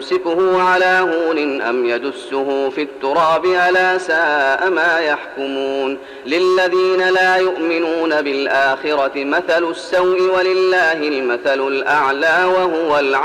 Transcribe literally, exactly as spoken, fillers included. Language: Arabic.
يمسكه على هون أم يدسه في التراب ألا ساء ما يحكمون للذين لا يؤمنون بالآخرة مثل السوء ولله المثل الأعلى وهو العزيز